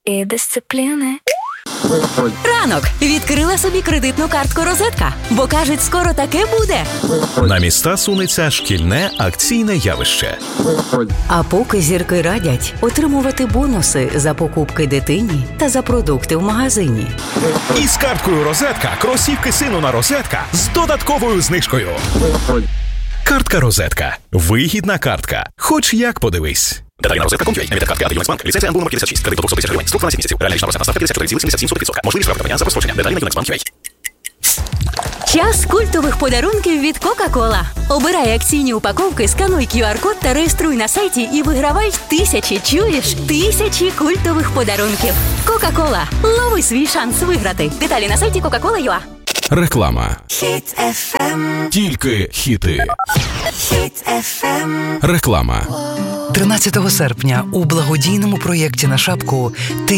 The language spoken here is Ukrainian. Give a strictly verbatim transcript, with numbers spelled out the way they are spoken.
і дисципліни. Ранок. Відкрила собі кредитну картку «Розетка», бо, кажуть, скоро таке буде. На міста сунеться шкільне акційне явище. А поки зірки радять отримувати бонуси за покупки дитині та за продукти в магазині. І з карткою «Розетка» кросівки сину на «Розетка» з додатковою знижкою. Картка «Розетка». Вигідна картка. Хоч як подивись. Деталі на розетка крапка ком крапка ю а. Навіть картки «Ад Юнекс Банк». Ліцензія ем бу номер п'ятдесят шість. Кредит до двісті тисяч гривень. Строк дванадцять місяців. Реальна річна процентна ставка п'ятдесят чотири цілих сімдесят сім сотих відсотка. Можливість використання за прострочення. Деталі на Юнекс Банк крапка ю а. Час культових подарунків від Кока-Кола. Обирай акційні упаковки, скануй ку ар-код та реєструй на сайті і вигравай тисячі, чуєш, тисячі культових подарунків. Кока-Кола. Лови свій шанс виграти. Деталі на сайті кока кола крапка ю а. Реклама. Хіт еф ем. Тільки хіти. Хіт еф ем. Реклама. тринадцятого серпня у благодійному проєкті на шапку ти